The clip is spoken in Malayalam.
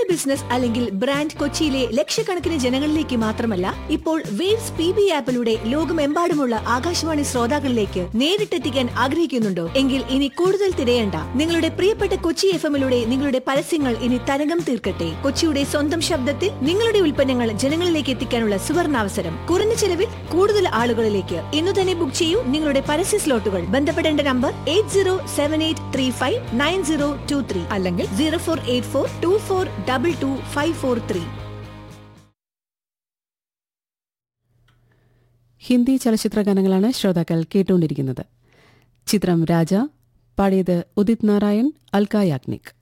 ബിസിനസ് അല്ലെങ്കിൽ ബ്രാൻഡ് കൊച്ചിയിലെ ലക്ഷക്കണക്കിന് ജനങ്ങളിലേക്ക് മാത്രമല്ല ഇപ്പോൾ വേവ്സ് PB ആപ്പിലൂടെ ലോകമെമ്പാടുമുള്ള ആകാശവാണി ശ്രോതാക്കളിലേക്ക് നേരിട്ടെത്തിക്കാൻ ആഗ്രഹിക്കുന്നുണ്ടോ എങ്കിൽ ഇനി കൂടുതൽ തിരയണ്ട. നിങ്ങളുടെ പ്രിയപ്പെട്ട കൊച്ചി FM-ലൂടെ നിങ്ങളുടെ പരസ്യങ്ങൾ ഇനി തരംഗം തീർക്കട്ടെ. കൊച്ചിയുടെ സ്വന്തം ശബ്ദത്തിൽ നിങ്ങളുടെ ഉൽപ്പന്നങ്ങൾ ജനങ്ങളിലേക്ക് എത്തിക്കാനുള്ള സുവർണാവസരം. കുറഞ്ഞ ചെലവിൽ കൂടുതൽ ആളുകളിലേക്ക്. ഇന്നു തന്നെ ബുക്ക് ചെയ്യൂ നിങ്ങളുടെ പരസ്യ സ്ലോട്ടുകൾ. ബന്ധപ്പെടേണ്ട നമ്പർ 8078359023 അല്ലെങ്കിൽ 048424222543. ഹിന്ദി ചലച്ചിത്ര ഗാനങ്ങളാണ് ശ്രോതാക്കൾ കേട്ടുകൊണ്ടിരിക്കുന്നത്. ചിത്രം രാജ, പാടിയത് ഉദിത് നാരായൺ, അൽക്ക യാഗ്നിക്.